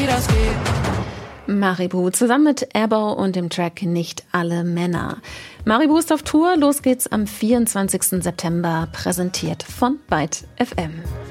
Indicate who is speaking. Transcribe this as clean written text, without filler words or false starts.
Speaker 1: wie das geht.
Speaker 2: Maribu zusammen mit Erbau und dem Track Nicht alle Männer. Maribu ist auf Tour, los geht's am 24. September, präsentiert von Byte FM.